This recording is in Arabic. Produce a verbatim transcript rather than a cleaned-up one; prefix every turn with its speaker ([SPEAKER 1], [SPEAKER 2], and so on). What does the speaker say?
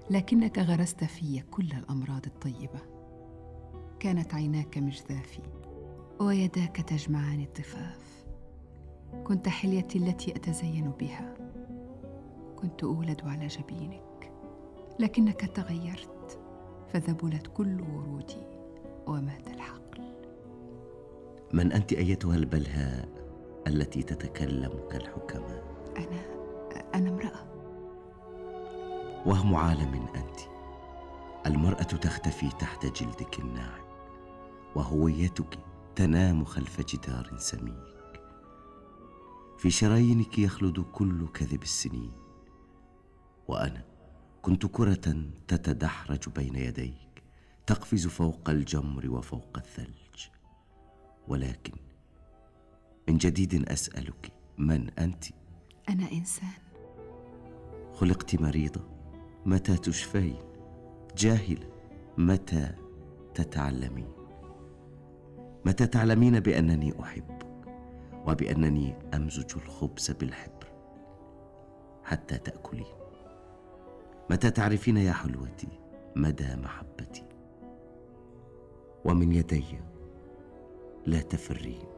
[SPEAKER 1] لكنك غرست في كل الأمراض الطيبة. كانت عيناك مجذافي ويداك تجمعان الضفاف. كنت حليتي التي أتزين بها. كنت أولد على جبينك، لكنك تغيرت فذبلت كل ورودي ومات الحقل.
[SPEAKER 2] من أنت أيتها البلهاء التي تتكلم كالحكماء؟
[SPEAKER 1] أنا أنا امرأة.
[SPEAKER 2] وهم عالم أنت. المرأة تختفي تحت جلدك الناعم، وهويتك تنام خلف جدار سميك. في شرايينك يخلد كل كذب السنين، وأنا كنت كرة تتدحرج بين يديك، تقفز فوق الجمر وفوق الثلج. ولكن من جديد أسألك، من أنت؟
[SPEAKER 1] أنا إنسان.
[SPEAKER 2] خلقت مريضة، متى تشفين؟ جاهلة، متى تتعلمين؟ متى تعلمين بأنني أحبك وبأنني أمزج الخبز بالحبر حتى تأكلين؟ متى تعرفين يا حلوتي مدى محبتي؟ ومن يدي لا تفرين.